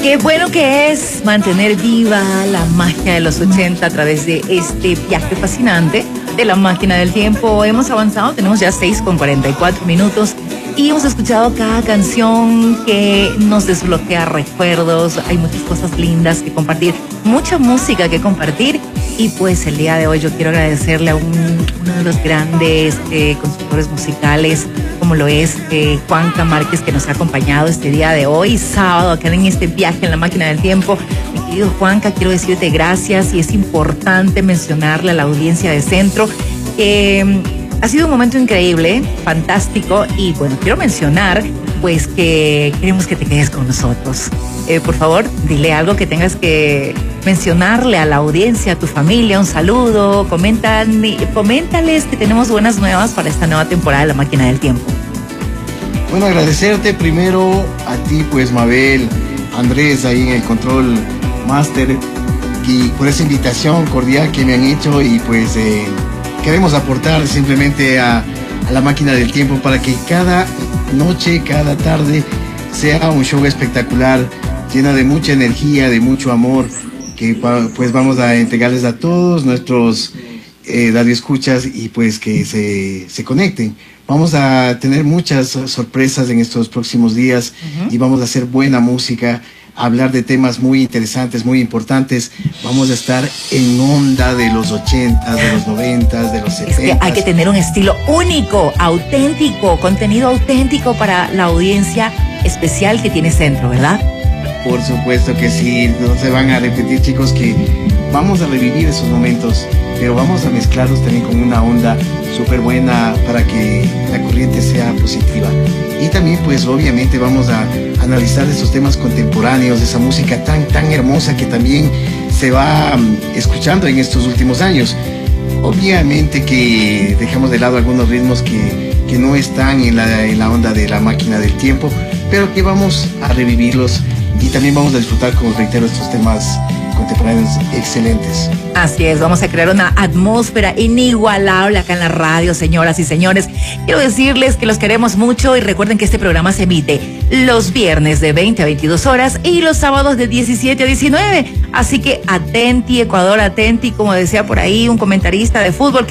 Qué bueno que es mantener viva la magia de los 80 a través de este viaje fascinante de la máquina del tiempo. Hemos avanzado, tenemos ya 6:44 y hemos escuchado cada canción que nos desbloquea recuerdos. Hay muchas cosas lindas que compartir, mucha música que compartir. Y pues el día de hoy yo quiero agradecerle a uno de los grandes consultores musicales, como lo es Juanca Márquez, que nos ha acompañado este día de hoy, sábado, acá en este viaje en la máquina del tiempo. Mi querido Juanca, quiero decirte gracias, y es importante mencionarle a la audiencia de Centro. Ha sido un momento increíble, fantástico, y bueno, quiero mencionar pues que queremos que te quedes con nosotros. Por favor, dile algo que tengas que mencionarle a la audiencia, a tu familia, un saludo, coméntales que tenemos buenas nuevas para esta nueva temporada de La Máquina del Tiempo. Bueno, agradecerte primero a ti, pues Mabel, Andrés, ahí en el Control Master, y por esa invitación cordial que me han hecho, y pues queremos aportar simplemente a La Máquina del Tiempo para que cada noche, cada tarde sea un show espectacular, lleno de mucha energía, de mucho amor, que pues vamos a entregarles a todos nuestros radioescuchas, y pues que se conecten. Vamos a tener muchas sorpresas en estos próximos días, y vamos a hacer buena música, hablar de temas muy interesantes, muy importantes. Vamos a estar en onda de los 80, de los 90, de los 70. Es que hay que tener un estilo único, auténtico, contenido auténtico para la audiencia especial que tiene Centro, ¿verdad? Por supuesto que sí, no se van a repetir, chicos, que vamos a revivir esos momentos, pero vamos a mezclarlos también con una onda súper buena para que la corriente sea positiva. Y también, pues, obviamente vamos a analizar esos temas contemporáneos, esa música tan hermosa que también se va escuchando en estos últimos años. Obviamente que dejamos de lado algunos ritmos que no están en la onda de La Máquina del Tiempo, pero que vamos a revivirlos, y también vamos a disfrutar, como reitero, estos temas contemporáneos excelentes. Así es, vamos a crear una atmósfera inigualable acá en la radio, señoras y señores. Quiero decirles que los queremos mucho, y recuerden que este programa se emite los viernes de 20 a 22 horas y los sábados de 17 a 19. Así que atenti, Ecuador, atenti, como decía por ahí un comentarista de fútbol,